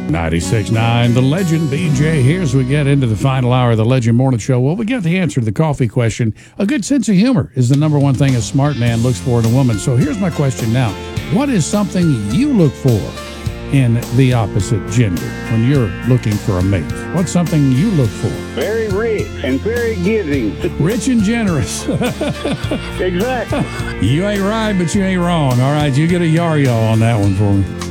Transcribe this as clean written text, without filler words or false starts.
96.9 The Legend. BJ here as we get into the final hour of the Legend Morning Show. Well, we got the answer to the coffee question. A good sense of humor is the number one thing a smart man looks for in a woman. So here's my question now. What is something you look for in the opposite gender when you're looking for a mate? What's something you look for? Very rich and very giving. Rich and generous. Exactly. You ain't right, but you ain't wrong. All right, you get a yar-yar on that one for me.